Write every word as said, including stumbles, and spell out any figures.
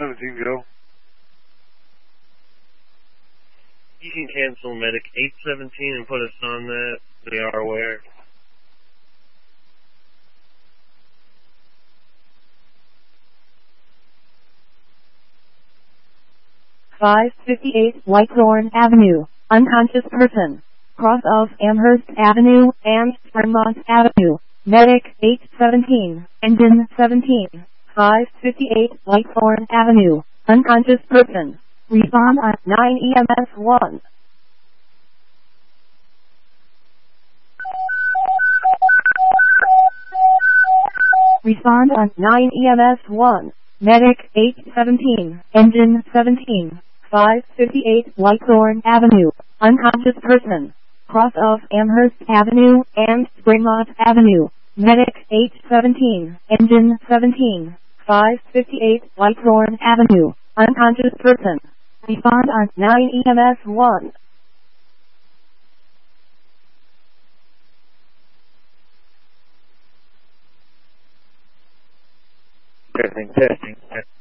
seventeen go. You can cancel medic eight seventeen and put us on that. They are aware. five fifty-eight Whitethorn Avenue. Unconscious person. Cross of Amherst Avenue and Fremont Avenue. Medic eight seventeen. Engine seventeen. five fifty-eight Whitethorn Avenue. Unconscious person. Respond on nine E M S one. Respond on nine E M S one. Medic eight seventeen. Engine seventeen. five fifty-eight Whitethorn Avenue. Unconscious person. Cross of Amherst Avenue and Fremont Avenue. Medic eight seventeen. Engine seventeen. five fifty-eight Whitethorn Avenue. Unconscious person. Respond on nine E M S one. Testing, testing.